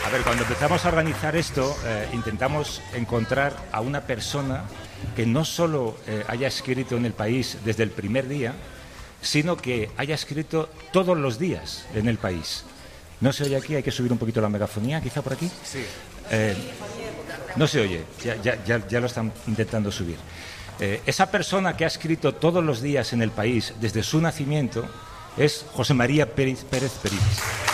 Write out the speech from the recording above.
A ver, cuando empezamos a organizar esto, intentamos encontrar a una persona que no solo haya escrito en El País desde el primer día, sino que haya escrito todos los días en El País. ¿No se oye aquí? Hay que subir un poquito la megafonía, quizá por aquí. Sí. No se oye, ya lo están intentando subir. Esa persona que ha escrito todos los días en El País desde su nacimiento es José María Pérez Perías.